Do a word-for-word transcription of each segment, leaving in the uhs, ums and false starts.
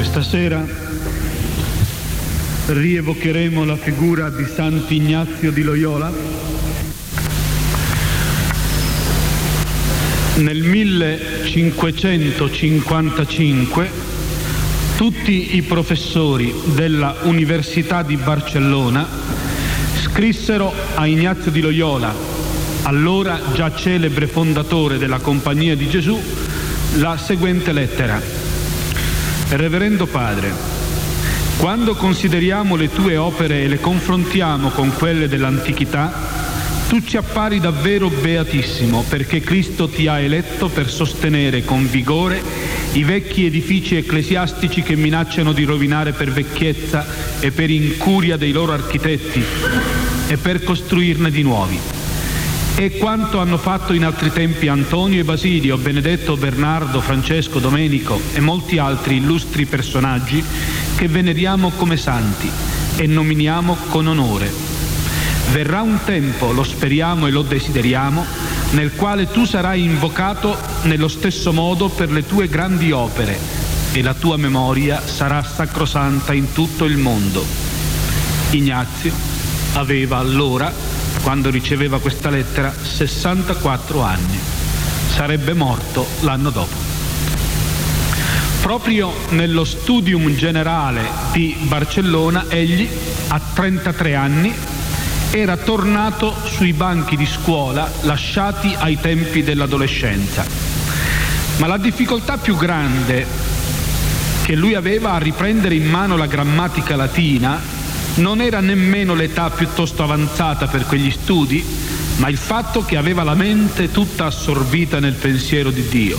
Questa sera rievocheremo la figura di Sant'Ignazio di Loyola. Nel millecinquecentocinquantacinque tutti i professori della Università di Barcellona scrissero a Ignazio di Loyola, allora già celebre fondatore della Compagnia di Gesù, la seguente lettera. Reverendo Padre, quando consideriamo le tue opere e le confrontiamo con quelle dell'antichità, tu ci appari davvero beatissimo, perché Cristo ti ha eletto per sostenere con vigore i vecchi edifici ecclesiastici che minacciano di rovinare per vecchiezza e per incuria dei loro architetti, e per costruirne di nuovi. E quanto hanno fatto in altri tempi Antonio e Basilio, Benedetto, Bernardo, Francesco, Domenico e molti altri illustri personaggi che veneriamo come santi e nominiamo con onore. Verrà un tempo, lo speriamo e lo desideriamo, nel quale tu sarai invocato nello stesso modo per le tue grandi opere e la tua memoria sarà sacrosanta in tutto il mondo. Ignazio aveva allora, quando riceveva questa lettera, sessantaquattro anni. Sarebbe morto l'anno dopo. Proprio nello Studium Generale di Barcellona, egli, a trentatré anni, era tornato sui banchi di scuola lasciati ai tempi dell'adolescenza. Ma la difficoltà più grande che lui aveva a riprendere in mano la grammatica latina non era nemmeno l'età piuttosto avanzata per quegli studi, ma il fatto che aveva la mente tutta assorbita nel pensiero di Dio.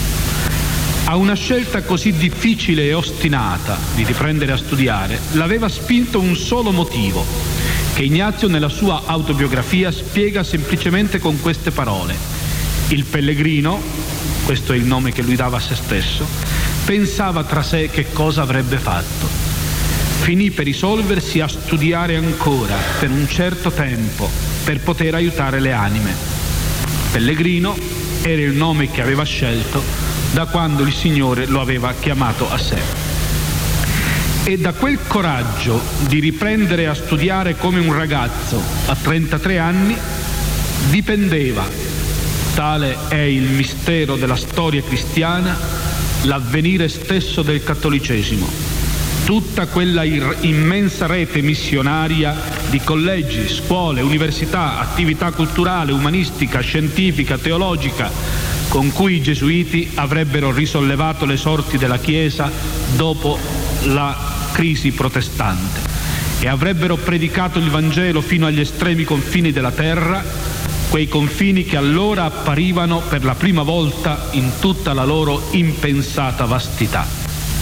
A una scelta così difficile e ostinata di riprendere a studiare l'aveva spinto un solo motivo, che Ignazio nella sua autobiografia spiega semplicemente con queste parole. Il pellegrino, questo è il nome che lui dava a se stesso, pensava tra sé che cosa avrebbe fatto. Finì per risolversi a studiare ancora per un certo tempo per poter aiutare le anime. Pellegrino era il nome che aveva scelto da quando il Signore lo aveva chiamato a sé. E da quel coraggio di riprendere a studiare come un ragazzo a trentatré anni dipendeva, tale è il mistero della storia cristiana, l'avvenire stesso del cattolicesimo. Tutta quella immensa rete missionaria di collegi, scuole, università, attività culturale, umanistica, scientifica, teologica, con cui i gesuiti avrebbero risollevato le sorti della Chiesa dopo la crisi protestante e avrebbero predicato il Vangelo fino agli estremi confini della terra, quei confini che allora apparivano per la prima volta in tutta la loro impensata vastità.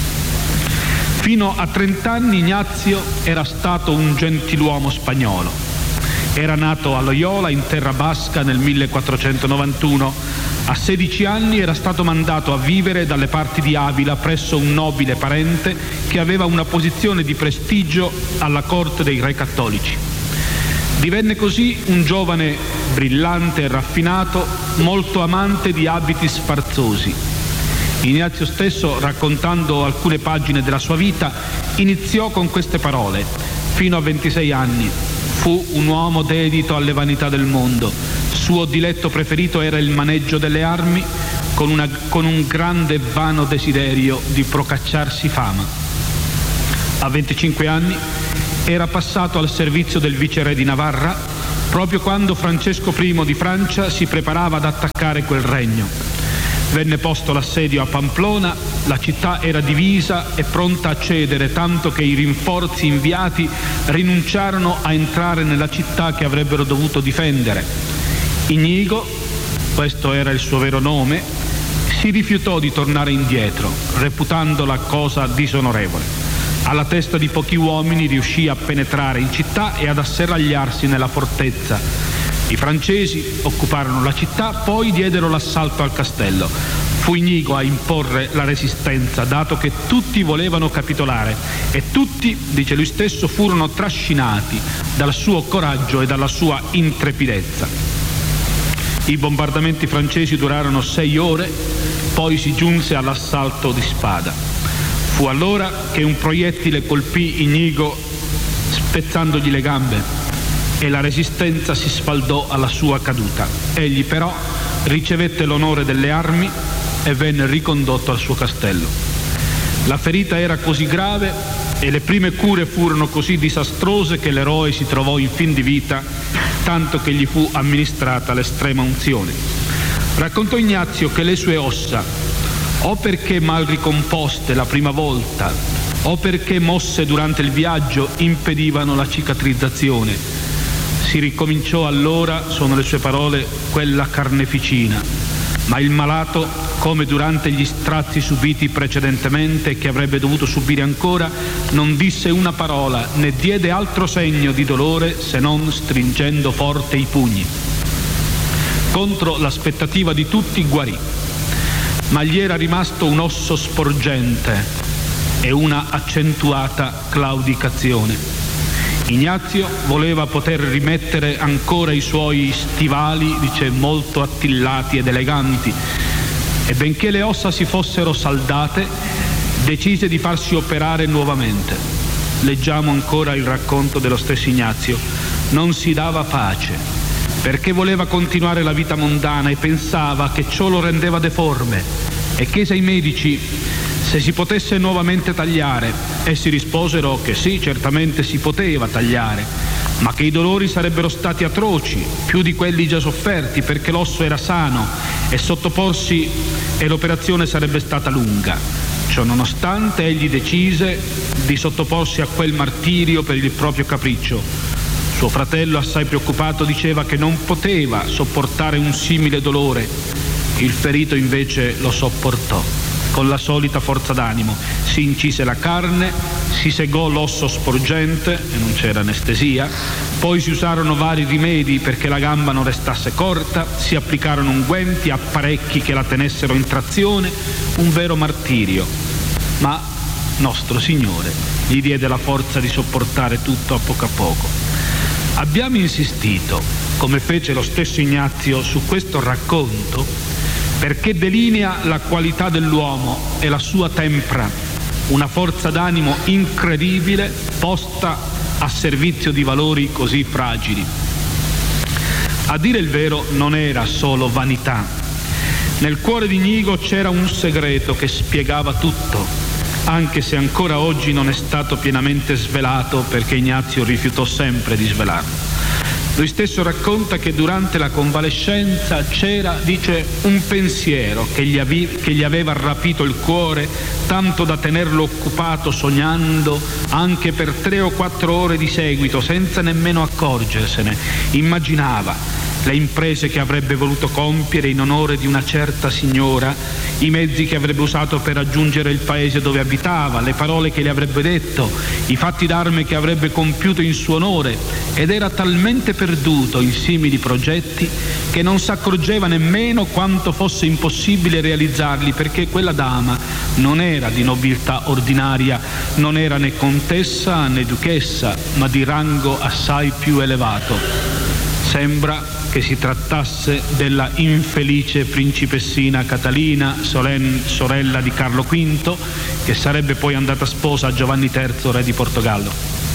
Fino a trent'anni Ignazio era stato un gentiluomo spagnolo. Era nato a Loyola, in terra basca, nel millequattrocentonovantuno. A sedici anni era stato mandato a vivere dalle parti di Avila presso un nobile parente che aveva una posizione di prestigio alla corte dei re cattolici. Divenne così un giovane brillante e raffinato, molto amante di abiti sfarzosi. Ignazio stesso, raccontando alcune pagine della sua vita, iniziò con queste parole. Fino a ventisei anni fu un uomo dedito alle vanità del mondo. Suo diletto preferito era il maneggio delle armi, con, una, con un grande e vano desiderio di procacciarsi fama. A venticinque anni era passato al servizio del viceré di Navarra, proprio quando Francesco primo di Francia si preparava ad attaccare quel regno. Venne posto l'assedio a Pamplona, la città era divisa e pronta a cedere, tanto che i rinforzi inviati rinunciarono a entrare nella città che avrebbero dovuto difendere. Inigo, questo era il suo vero nome, si rifiutò di tornare indietro, reputandola cosa disonorevole. Alla testa di pochi uomini riuscì a penetrare in città e ad asserragliarsi nella fortezza. I francesi occuparono la città, poi diedero l'assalto al castello. Fu Inigo a imporre la resistenza, dato che tutti volevano capitolare e tutti, dice lui stesso, furono trascinati dal suo coraggio e dalla sua intrepidezza. I bombardamenti francesi durarono sei ore, poi si giunse all'assalto di spada. Fu allora che un proiettile colpì Inigo spezzandogli le gambe e la resistenza si sfaldò alla sua caduta. Egli però ricevette l'onore delle armi e venne ricondotto al suo castello. La ferita era così grave e le prime cure furono così disastrose che l'eroe si trovò in fin di vita, tanto che gli fu amministrata l'estrema unzione. Raccontò Ignazio che le sue ossa, o perché mal ricomposte la prima volta, o perché mosse durante il viaggio, impedivano la cicatrizzazione. Si ricominciò allora, sono le sue parole, quella carneficina, ma il malato, come durante gli strazi subiti precedentemente e che avrebbe dovuto subire ancora, non disse una parola né diede altro segno di dolore se non stringendo forte i pugni. Contro l'aspettativa di tutti guarì, ma gli era rimasto un osso sporgente e una accentuata claudicazione. Ignazio voleva poter rimettere ancora i suoi stivali, dice, molto attillati ed eleganti, e benché le ossa si fossero saldate, decise di farsi operare nuovamente. Leggiamo ancora il racconto dello stesso Ignazio. Non si dava pace, perché voleva continuare la vita mondana e pensava che ciò lo rendeva deforme, e chiese ai medici se si potesse nuovamente tagliare. Essi risposero che sì, certamente si poteva tagliare, ma che i dolori sarebbero stati atroci, più di quelli già sofferti, perché l'osso era sano e sottoporsi e l'operazione sarebbe stata lunga. Ciò nonostante, egli decise di sottoporsi a quel martirio per il proprio capriccio. Suo fratello, assai preoccupato, diceva che non poteva sopportare un simile dolore. Il ferito invece lo sopportò con la solita forza d'animo. Si incise la carne, si segò l'osso sporgente e non c'era anestesia, poi si usarono vari rimedi perché la gamba non restasse corta, si applicarono unguenti, apparecchi che la tenessero in trazione, un vero martirio. Ma nostro Signore gli diede la forza di sopportare tutto a poco a poco. Abbiamo insistito, come fece lo stesso Ignazio, su questo racconto perché delinea la qualità dell'uomo e la sua tempra, una forza d'animo incredibile posta a servizio di valori così fragili. A dire il vero, non era solo vanità. Nel cuore di Inigo c'era un segreto che spiegava tutto, anche se ancora oggi non è stato pienamente svelato, perché Ignazio rifiutò sempre di svelarlo. Lui stesso racconta che durante la convalescenza c'era, dice, un pensiero che gli, avi, che gli aveva rapito il cuore, tanto da tenerlo occupato sognando anche per tre o quattro ore di seguito, senza nemmeno accorgersene. Immaginava le imprese che avrebbe voluto compiere in onore di una certa signora, i mezzi che avrebbe usato per raggiungere il paese dove abitava, le parole che le avrebbe detto, i fatti d'arme che avrebbe compiuto in suo onore, ed era talmente perduto in simili progetti che non s'accorgeva nemmeno quanto fosse impossibile realizzarli, perché quella dama non era di nobiltà ordinaria, non era né contessa né duchessa, ma di rango assai più elevato. Sembra che si trattasse della infelice principessina Catalina, sorella di Carlo quinto, che sarebbe poi andata sposa a Giovanni terzo, re di Portogallo.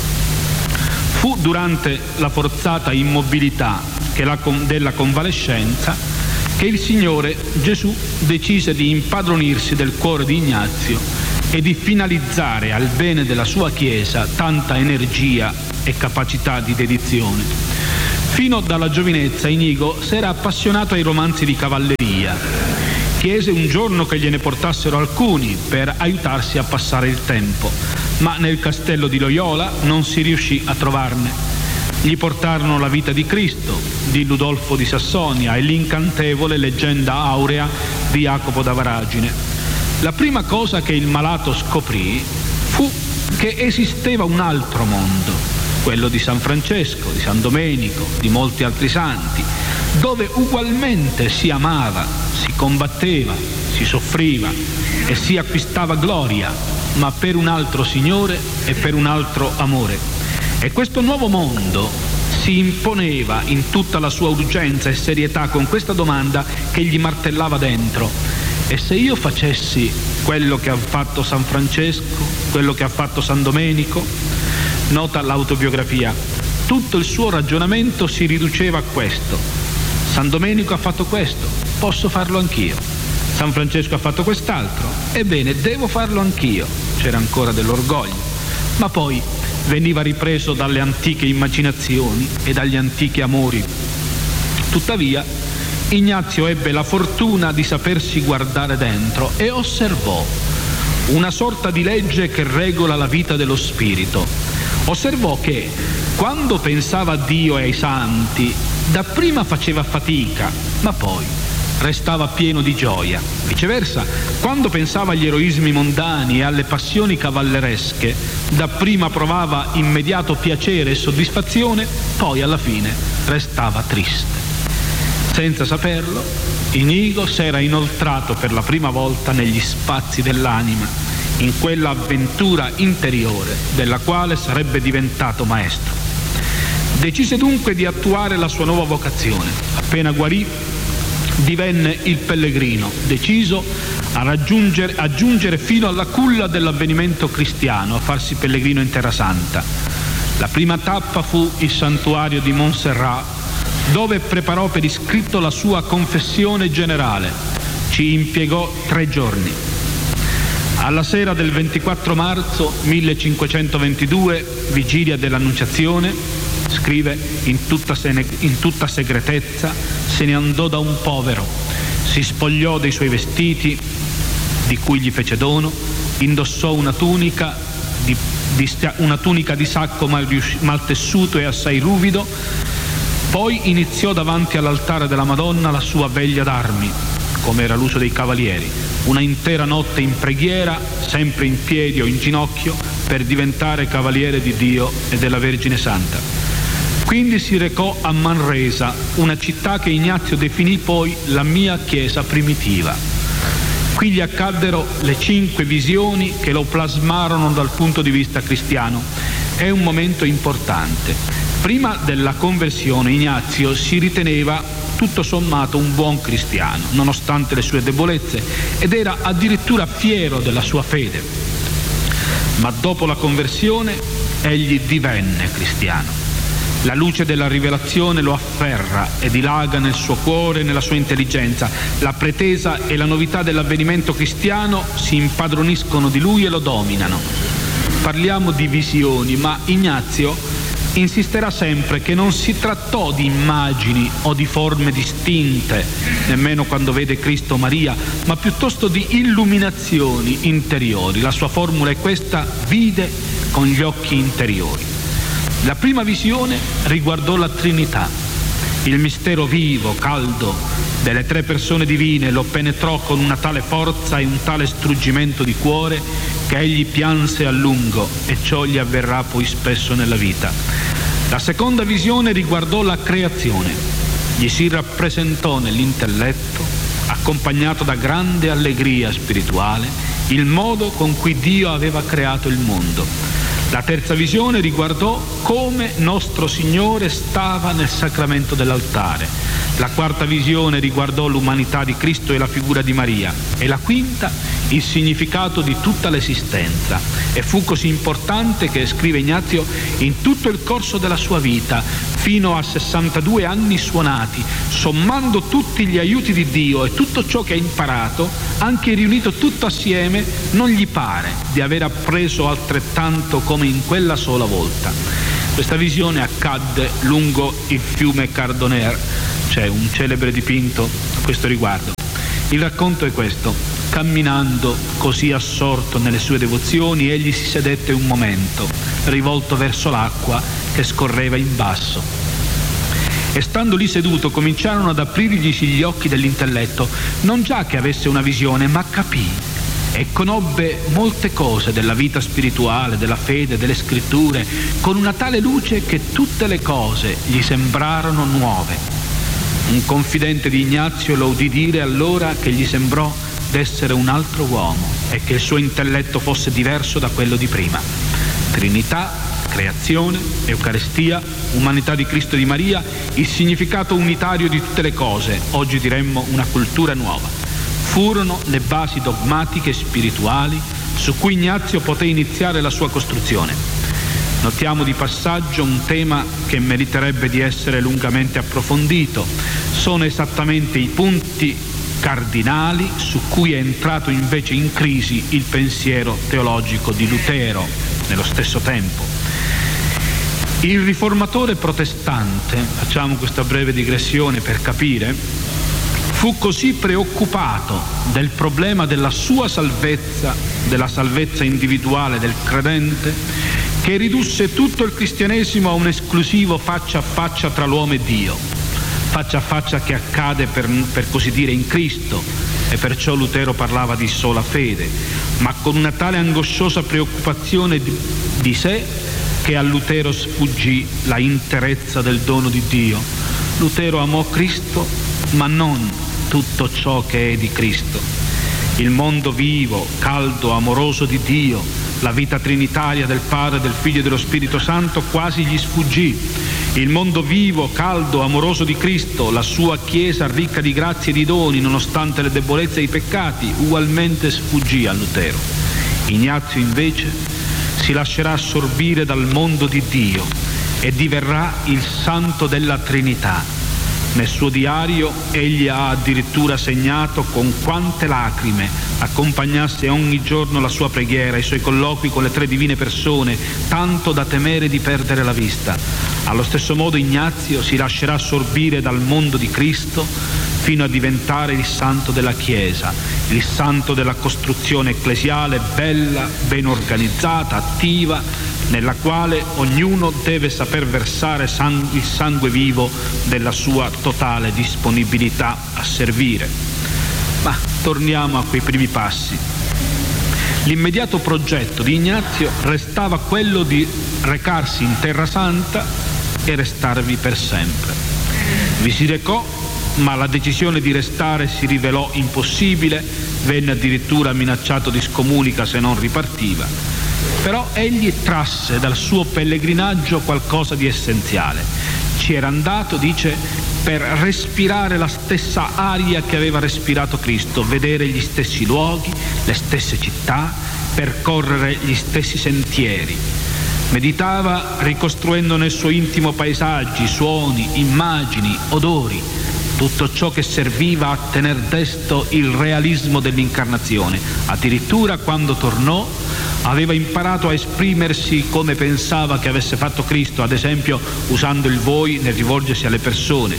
Fu durante la forzata immobilità che la, della convalescenza che il Signore Gesù decise di impadronirsi del cuore di Ignazio e di finalizzare al bene della sua Chiesa tanta energia e capacità di dedizione. Fino dalla giovinezza Inigo s'era appassionato ai romanzi di cavalleria. Chiese un giorno che gliene portassero alcuni per aiutarsi a passare il tempo, ma nel castello di Loyola non si riuscì a trovarne. Gli portarono la vita di Cristo, di Ludolfo di Sassonia, e l'incantevole leggenda aurea di Jacopo da Varagine. La prima cosa che il malato scoprì fu che esisteva un altro mondo, quello di San Francesco, di San Domenico, di molti altri santi, dove ugualmente si amava, si combatteva, si soffriva e si acquistava gloria, ma per un altro Signore e per un altro amore. E questo nuovo mondo si imponeva in tutta la sua urgenza e serietà con questa domanda che gli martellava dentro: e se io facessi quello che ha fatto San Francesco, quello che ha fatto San Domenico? Nota l'autobiografia. Tutto il suo ragionamento si riduceva a questo. San Domenico ha fatto questo, posso farlo anch'io. San Francesco ha fatto quest'altro, ebbene, devo farlo anch'io. C'era ancora dell'orgoglio, ma poi veniva ripreso dalle antiche immaginazioni e dagli antichi amori. Tuttavia, Ignazio ebbe la fortuna di sapersi guardare dentro e osservò una sorta di legge che regola la vita dello spirito. Osservò che quando pensava a Dio e ai santi, dapprima faceva fatica, ma poi restava pieno di gioia. Viceversa, quando pensava agli eroismi mondani e alle passioni cavalleresche, dapprima provava immediato piacere e soddisfazione, poi alla fine restava triste. Senza saperlo, Inigo s'era inoltrato per la prima volta negli spazi dell'anima, in quella avventura interiore della quale sarebbe diventato maestro. Decise dunque di attuare la sua nuova vocazione. Appena guarì, divenne il pellegrino, deciso a raggiungere, a giungere fino alla culla dell'avvenimento cristiano, a farsi pellegrino in Terra Santa. La prima tappa fu il santuario di Montserrat, dove preparò per iscritto la sua confessione generale. Ci impiegò tre giorni. Alla sera del ventiquattro marzo millecinquecentoventidue, vigilia dell'Annunciazione, scrive, in tutta, sene, in tutta segretezza, se ne andò da un povero, si spogliò dei suoi vestiti, di cui gli fece dono, indossò una tunica di, di, una tunica di sacco mal, mal tessuto e assai ruvido, poi iniziò davanti all'altare della Madonna la sua veglia d'armi, come era l'uso dei cavalieri, una intera notte in preghiera, sempre in piedi o in ginocchio, per diventare cavaliere di Dio e della Vergine Santa. Quindi si recò a Manresa, una città che Ignazio definì poi la mia chiesa primitiva. Qui gli accaddero le cinque visioni che lo plasmarono dal punto di vista cristiano. È un momento importante. Prima della conversione Ignazio si riteneva tutto sommato un buon cristiano, nonostante le sue debolezze, ed era addirittura fiero della sua fede. Ma dopo la conversione egli divenne cristiano. La luce della rivelazione lo afferra e dilaga nel suo cuore e nella sua intelligenza. La pretesa e la novità dell'avvenimento cristiano si impadroniscono di lui e lo dominano. Parliamo di visioni, ma Ignazio insisterà sempre che non si trattò di immagini o di forme distinte, nemmeno quando vede Cristo o Maria, ma piuttosto di illuminazioni interiori. La sua formula è questa: vide con gli occhi interiori. La prima visione riguardò la Trinità. Il mistero vivo, caldo, delle tre persone divine lo penetrò con una tale forza e un tale struggimento di cuore che egli pianse a lungo, e ciò gli avverrà poi spesso nella vita. La seconda visione riguardò la creazione. Gli si rappresentò nell'intelletto, accompagnato da grande allegria spirituale, il modo con cui Dio aveva creato il mondo. La terza visione riguardò come nostro Signore stava nel sacramento dell'altare. La quarta visione riguardò l'umanità di Cristo e la figura di Maria. E la quinta, il significato di tutta l'esistenza. E fu così importante che, scrive Ignazio, in tutto il corso della sua vita, fino a sessantadue anni suonati, sommando tutti gli aiuti di Dio e tutto ciò che ha imparato, anche riunito tutto assieme, non gli pare di aver appreso altrettanto come in quella sola volta. Questa visione accadde lungo il fiume Cardoner. C'è un celebre dipinto a questo riguardo. Il racconto è questo: camminando così assorto nelle sue devozioni, egli si sedette un momento, rivolto verso l'acqua che scorreva in basso. E stando lì seduto cominciarono ad aprirglisi gli occhi dell'intelletto, non già che avesse una visione, ma capì e conobbe molte cose della vita spirituale, della fede, delle scritture, con una tale luce che tutte le cose gli sembrarono nuove. Un confidente di Ignazio lo udì dire allora che gli sembrò d'essere un altro uomo e che il suo intelletto fosse diverso da quello di prima. Trinità, creazione, Eucaristia, umanità di Cristo e di Maria, il significato unitario di tutte le cose, oggi diremmo una cultura nuova. furono le basi dogmatiche e spirituali su cui Ignazio poté iniziare la sua costruzione. Notiamo di passaggio un tema che meriterebbe di essere lungamente approfondito. Sono esattamente i punti cardinali su cui è entrato invece in crisi il pensiero teologico di Lutero nello stesso tempo. Il riformatore protestante, facciamo questa breve digressione per capire, fu così preoccupato del problema della sua salvezza, della salvezza individuale del credente, che ridusse tutto il cristianesimo a un esclusivo faccia a faccia tra l'uomo e Dio, faccia a faccia che accade per, per così dire in Cristo, e perciò Lutero parlava di sola fede, ma con una tale angosciosa preoccupazione di, di sé che a Lutero sfuggì la interezza del dono di Dio. Lutero amò Cristo, ma non tutto ciò che è di Cristo. Il mondo vivo, caldo, amoroso di Dio, la vita trinitaria del Padre, del Figlio e dello Spirito Santo quasi gli sfuggì. Il mondo vivo, caldo, amoroso di Cristo, la sua Chiesa ricca di grazie e di doni, nonostante le debolezze e i peccati, ugualmente sfuggì a Lutero. Ignazio invece si lascerà assorbire dal mondo di Dio e diverrà il santo della Trinità. Nel suo diario egli ha addirittura segnato con quante lacrime accompagnasse ogni giorno la sua preghiera, i suoi colloqui con le tre divine persone, tanto da temere di perdere la vista. Allo stesso modo Ignazio si lascerà assorbire dal mondo di Cristo fino a diventare il santo della Chiesa, il santo della costruzione ecclesiale bella, ben organizzata, attiva, nella quale ognuno deve saper versare sang- il sangue vivo della sua totale disponibilità a servire. Ma torniamo a quei primi passi. L'immediato progetto di Ignazio restava quello di recarsi in Terra Santa e restarvi per sempre. Vi si recò, ma la decisione di restare si rivelò impossibile, venne addirittura minacciato di scomunica se non ripartiva. Però egli trasse dal suo pellegrinaggio qualcosa di essenziale. Ci era andato, dice, per respirare la stessa aria che aveva respirato Cristo, vedere gli stessi luoghi, le stesse città, percorrere gli stessi sentieri. Meditava ricostruendo nel suo intimo paesaggi, suoni, immagini, odori, tutto ciò che serviva a tener desto il realismo dell'incarnazione. Addirittura quando tornò aveva imparato a esprimersi come pensava che avesse fatto Cristo, ad esempio usando il voi nel rivolgersi alle persone.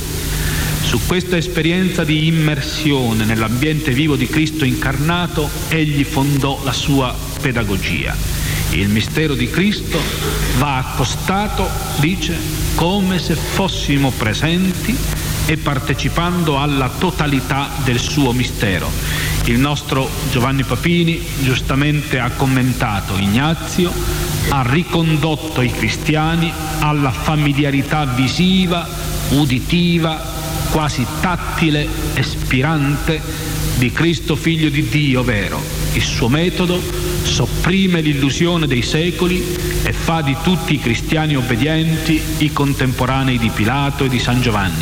Su questa esperienza di immersione nell'ambiente vivo di Cristo incarnato, egli fondò la sua pedagogia. Il mistero di Cristo va accostato, dice, come se fossimo presenti e partecipando alla totalità del suo mistero. Il nostro Giovanni Papini giustamente ha commentato: Ignazio ha ricondotto i cristiani alla familiarità visiva, uditiva, quasi tattile e spirante di Cristo Figlio di Dio vero. Il suo metodo sopprime l'illusione dei secoli e fa di tutti i cristiani obbedienti i contemporanei di Pilato e di San Giovanni.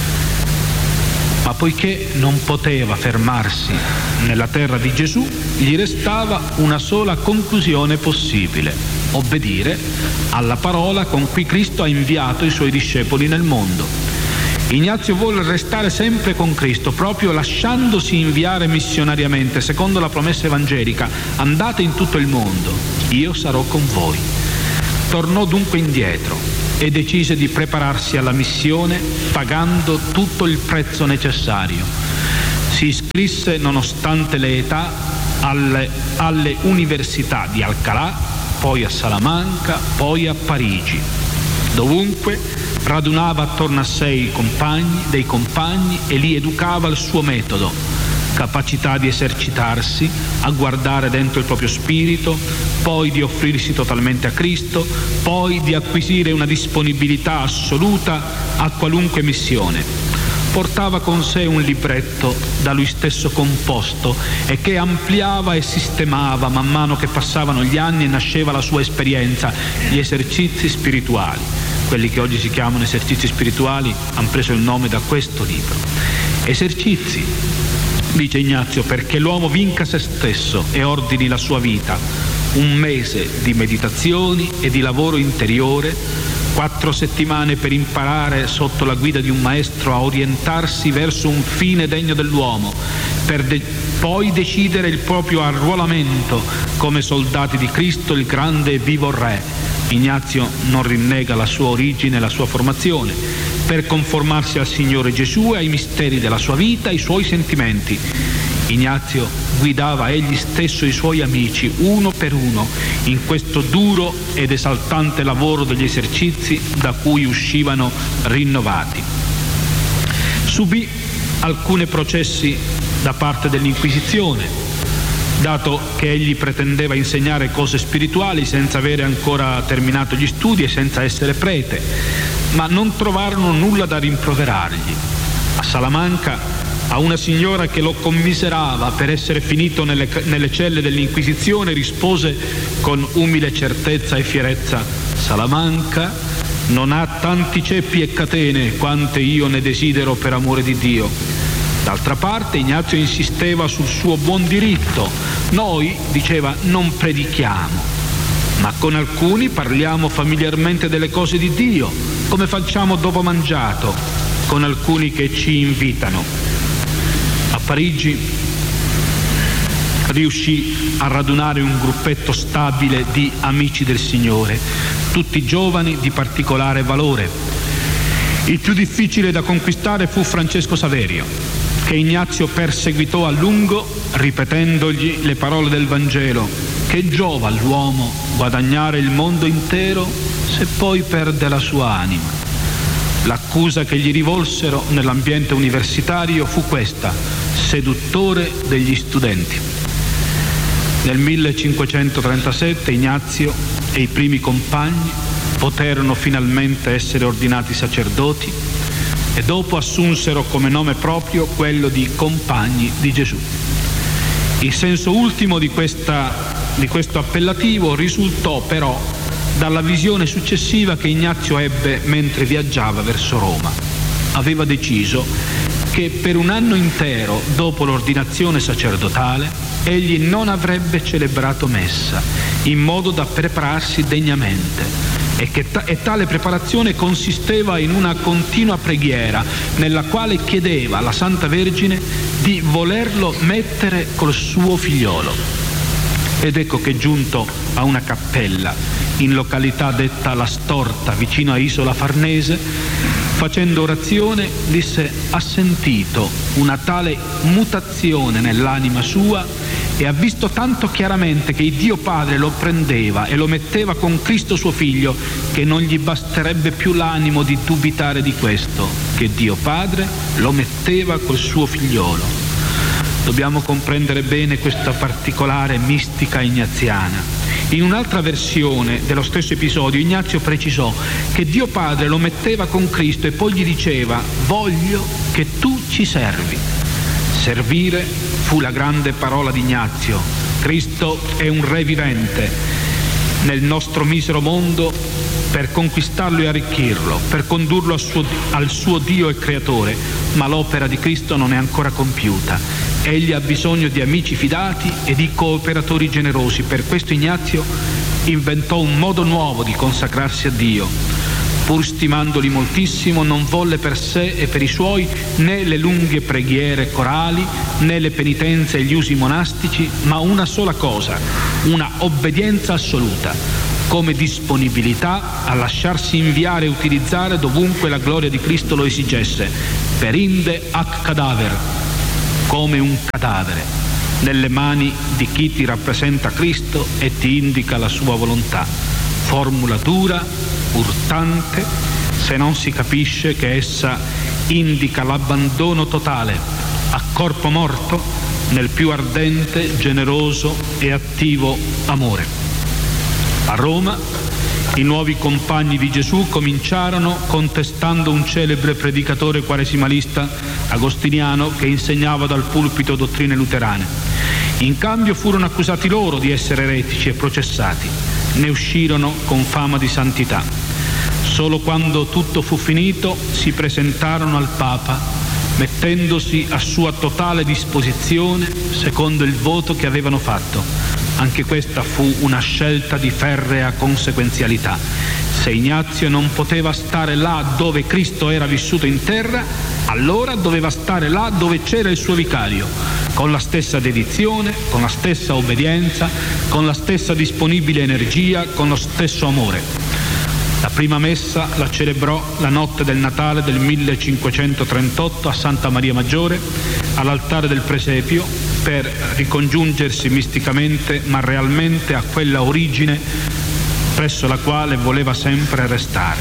Ma poiché non poteva fermarsi nella terra di Gesù, gli restava una sola conclusione possibile: obbedire alla parola con cui Cristo ha inviato i suoi discepoli nel mondo. Ignazio volle restare sempre con Cristo, proprio lasciandosi inviare missionariamente, secondo la promessa evangelica: andate in tutto il mondo, io sarò con voi. Tornò dunque indietro e decise di prepararsi alla missione pagando tutto il prezzo necessario. Si iscrisse, nonostante le età, alle, alle università di Alcalá, poi a Salamanca, poi a Parigi. Dovunque radunava attorno a sé i compagni, dei compagni e li educava al suo metodo: capacità di esercitarsi, a guardare dentro il proprio spirito, poi di offrirsi totalmente a Cristo, poi di acquisire una disponibilità assoluta a qualunque missione. Portava con sé un libretto da lui stesso composto e che ampliava e sistemava man mano che passavano gli anni e nasceva la sua esperienza, gli esercizi spirituali. Quelli che oggi si chiamano esercizi spirituali hanno preso il nome da questo libro. Esercizi dice Ignazio, perché l'uomo vinca se stesso e ordini la sua vita. Un mese di meditazioni e di lavoro interiore, quattro settimane per imparare sotto la guida di un maestro a orientarsi verso un fine degno dell'uomo, per de- poi decidere il proprio arruolamento come soldati di Cristo, il grande e vivo Re. Ignazio non rinnega la sua origine e la sua formazione, per conformarsi al Signore Gesù e ai misteri della sua vita e ai suoi sentimenti. Ignazio guidava egli stesso i suoi amici uno per uno in questo duro ed esaltante lavoro degli esercizi da cui uscivano rinnovati. Subì alcuni processi da parte dell'Inquisizione, dato che egli pretendeva insegnare cose spirituali senza avere ancora terminato gli studi e senza essere prete, ma non trovarono nulla da rimproverargli. A Salamanca, a una signora che lo commiserava per essere finito nelle, nelle celle dell'Inquisizione, rispose con umile certezza e fierezza: Salamanca non ha tanti ceppi e catene quante io ne desidero per amore di Dio. D'altra parte Ignazio insisteva sul suo buon diritto. Noi, diceva, non predichiamo, ma con alcuni parliamo familiarmente delle cose di Dio, come facciamo dopo mangiato, con alcuni che ci invitano. A Parigi riuscì a radunare un gruppetto stabile di amici del Signore, tutti giovani di particolare valore. Il più difficile da conquistare fu Francesco Saverio, che Ignazio perseguitò a lungo ripetendogli le parole del Vangelo: che giova all'uomo guadagnare il mondo intero se poi perde la sua anima. L'accusa che gli rivolsero nell'ambiente universitario fu questa: seduttore degli studenti. Nel millecinquecentotrentasette Ignazio e i primi compagni poterono finalmente essere ordinati sacerdoti e dopo assunsero come nome proprio quello di Compagni di Gesù. Il senso ultimo di, questa, di questo appellativo risultò però dalla visione successiva che Ignazio ebbe mentre viaggiava verso Roma. Aveva deciso che per un anno intero dopo l'ordinazione sacerdotale egli non avrebbe celebrato messa, in modo da prepararsi degnamente, e che ta- e tale preparazione consisteva in una continua preghiera nella quale chiedeva alla Santa Vergine di volerlo mettere col suo figliolo. Ed ecco che, giunto a una cappella in località detta La Storta, vicino a Isola Farnese, facendo orazione disse: ha sentito una tale mutazione nell'anima sua e ha visto tanto chiaramente che il Dio Padre lo prendeva e lo metteva con Cristo suo Figlio, che non gli basterebbe più l'animo di dubitare di questo, che Dio Padre lo metteva col suo figliolo. Dobbiamo comprendere bene questa particolare mistica ignaziana. In un'altra versione dello stesso episodio Ignazio precisò che Dio Padre lo metteva con Cristo e poi gli diceva: voglio che tu ci servi. Servire fu la grande parola di Ignazio. Cristo è un Re vivente nel nostro misero mondo per conquistarlo e arricchirlo, per condurlo al suo, al suo Dio e Creatore, ma l'opera di Cristo non è ancora compiuta. Egli ha bisogno di amici fidati e di cooperatori generosi. Per questo Ignazio inventò un modo nuovo di consacrarsi a Dio. Pur stimandoli moltissimo, non volle per sé e per i suoi né le lunghe preghiere corali, né le penitenze e gli usi monastici, ma una sola cosa: una obbedienza assoluta, come disponibilità a lasciarsi inviare e utilizzare dovunque la gloria di Cristo lo esigesse, perinde ac cadaver, come un cadavere, nelle mani di chi ti rappresenta Cristo e ti indica la sua volontà. Formula dura, urtante, se non si capisce che essa indica l'abbandono totale a corpo morto nel più ardente, generoso e attivo amore. A Roma i nuovi compagni di Gesù cominciarono contestando un celebre predicatore quaresimalista agostiniano che insegnava dal pulpito dottrine luterane. In cambio furono accusati loro di essere eretici e processati. Ne uscirono con fama di santità. Solo quando tutto fu finito si presentarono al Papa mettendosi a sua totale disposizione secondo il voto che avevano fatto. Anche questa fu una scelta di ferrea conseguenzialità. Se Ignazio non poteva stare là dove Cristo era vissuto in terra, allora doveva stare là dove c'era il suo vicario, con la stessa dedizione, con la stessa obbedienza, con la stessa disponibile energia, con lo stesso amore. La prima messa la celebrò la notte del Natale del millecinquecentotrentotto a Santa Maria Maggiore, all'altare del presepio, per ricongiungersi misticamente ma realmente a quella origine presso la quale voleva sempre restare.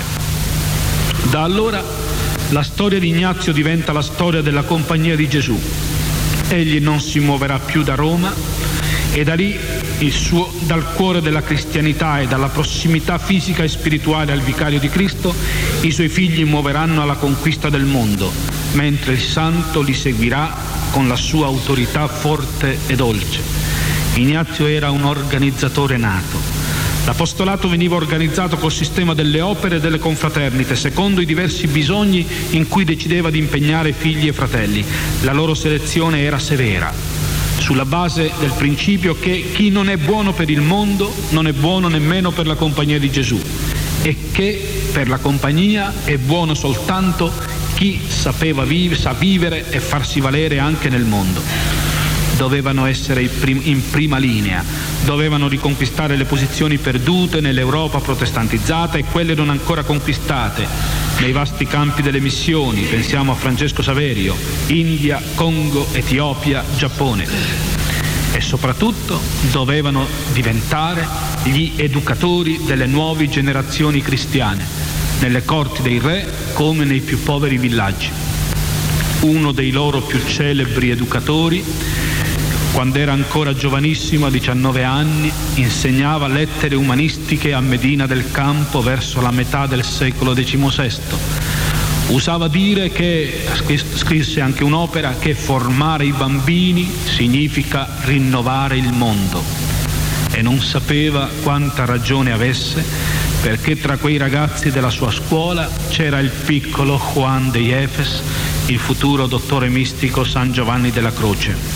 Da allora la storia di Ignazio diventa la storia della Compagnia di Gesù. Egli non si muoverà più da Roma e da lì il suo, dal cuore della cristianità e dalla prossimità fisica e spirituale al vicario di Cristo, i suoi figli muoveranno alla conquista del mondo, mentre il santo li seguirà con la sua autorità forte e dolce. Ignazio era un organizzatore nato. L'apostolato veniva organizzato col sistema delle opere e delle confraternite, secondo i diversi bisogni in cui decideva di impegnare figli e fratelli. La loro selezione era severa, sulla base del principio che chi non è buono per il mondo non è buono nemmeno per la Compagnia di Gesù, e che per la Compagnia è buono soltanto chi sapeva vive, sa vivere e farsi valere anche nel mondo. Dovevano essere in prima linea, dovevano riconquistare le posizioni perdute nell'Europa protestantizzata e quelle non ancora conquistate nei vasti campi delle missioni. Pensiamo a Francesco Saverio, India, Congo, Etiopia, Giappone. E soprattutto dovevano diventare gli educatori delle nuove generazioni cristiane, nelle corti dei re come nei più poveri villaggi. Uno dei loro più celebri educatori, quando era ancora giovanissimo, a diciannove anni, insegnava lettere umanistiche a Medina del Campo verso la metà del secolo diciannovesimo. Usava dire che, scrisse anche un'opera, che formare i bambini significa rinnovare il mondo. E non sapeva quanta ragione avesse, perché tra quei ragazzi della sua scuola c'era il piccolo Juan de Yepes, il futuro dottore mistico San Giovanni della Croce.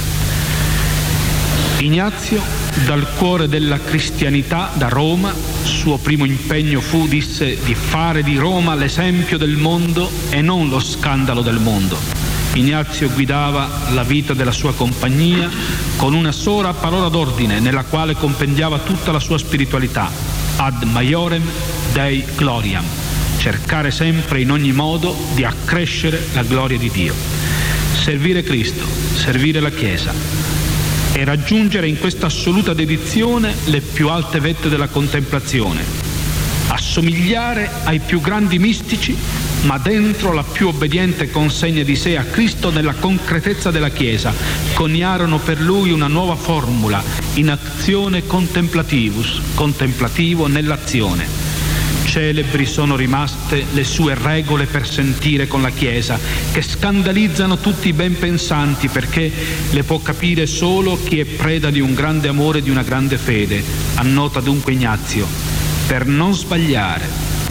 Ignazio, dal cuore della cristianità, da Roma, suo primo impegno fu, disse, di fare di Roma l'esempio del mondo e non lo scandalo del mondo. Ignazio guidava la vita della sua compagnia con una sola parola d'ordine, nella quale compendiava tutta la sua spiritualità: ad maiorem Dei gloriam, cercare sempre in ogni modo di accrescere la gloria di Dio, servire Cristo, servire la Chiesa e raggiungere in questa assoluta dedizione le più alte vette della contemplazione, assomigliare ai più grandi mistici, ma dentro la più obbediente consegna di sé a Cristo nella concretezza della Chiesa. Coniarono per lui una nuova formula, in aczione contemplativus, contemplativo nell'azione. Celebri sono rimaste le sue regole per sentire con la Chiesa, che scandalizzano tutti i ben pensanti, perché le può capire solo chi è preda di un grande amore e di una grande fede. Annota dunque Ignazio: per non sbagliare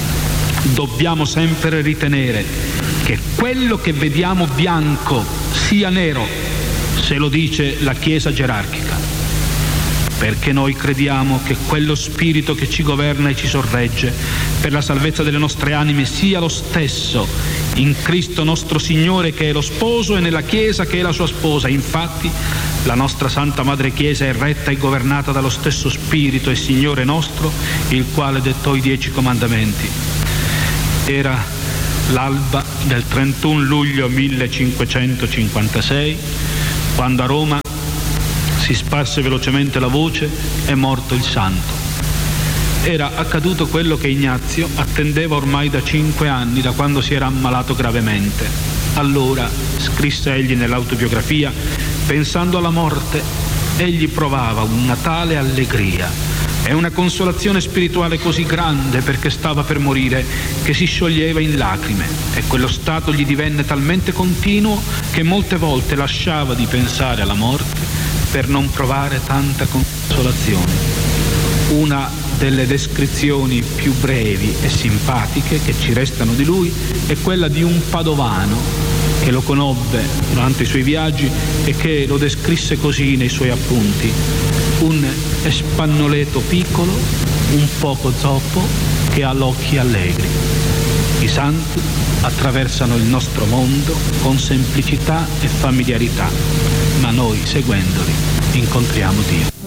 dobbiamo sempre ritenere che quello che vediamo bianco sia nero, se lo dice la Chiesa gerarchica, perché noi crediamo che quello spirito che ci governa e ci sorregge per la salvezza delle nostre anime sia lo stesso in Cristo nostro Signore, che è lo sposo, e nella Chiesa, che è la sua sposa. Infatti la nostra Santa Madre Chiesa è retta e governata dallo stesso Spirito e Signore nostro, il quale dettò i dieci comandamenti. Era l'alba del trentuno luglio millecinquecentocinquantasei, quando a Roma si sparse velocemente la voce: è morto il santo. Era accaduto quello che Ignazio attendeva ormai da cinque anni, da quando si era ammalato gravemente. Allora, scrisse egli nell'autobiografia, pensando alla morte, egli provava una tale allegria e una consolazione spirituale così grande perché stava per morire, che si scioglieva in lacrime, e quello stato gli divenne talmente continuo che molte volte lasciava di pensare alla morte per non provare tanta consolazione. Una delle descrizioni più brevi e simpatiche che ci restano di lui è quella di un padovano che lo conobbe durante i suoi viaggi e che lo descrisse così nei suoi appunti: un espannoleto piccolo, un poco zoppo, che ha gli occhi allegri. I santi attraversano il nostro mondo con semplicità e familiarità, ma noi, seguendoli, incontriamo Dio.